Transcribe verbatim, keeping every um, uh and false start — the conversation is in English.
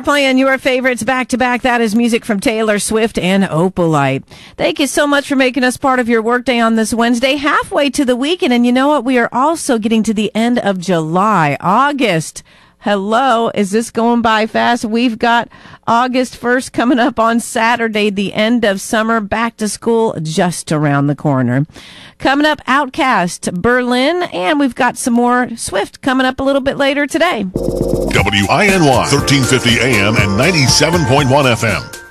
playing your favorites back to back. That is music from Taylor Swift and Opalite. Thank you so much for making us part of your workday on this Wednesday, halfway to the weekend. And you know what? We are also getting to the end of July, August. Hello, is this going by fast? We've got August first coming up on Saturday, the end of summer, back to school just around the corner. Coming up, Outkast, Berlin, and we've got some more Swift coming up a little bit later today. W I N Y, thirteen fifty A M and ninety-seven point one F M.